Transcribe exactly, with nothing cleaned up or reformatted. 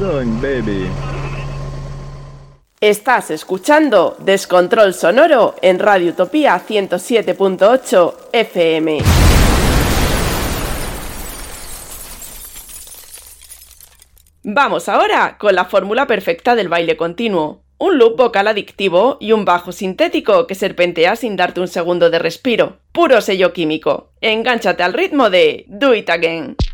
doing, baby? Estás escuchando Descontrol Sonoro en Radio Utopía ciento siete punto ocho F M. Vamos ahora con la fórmula perfecta del baile continuo. Un loop vocal adictivo y un bajo sintético que serpentea sin darte un segundo de respiro. Puro sello químico. Engánchate al ritmo de Do It Again.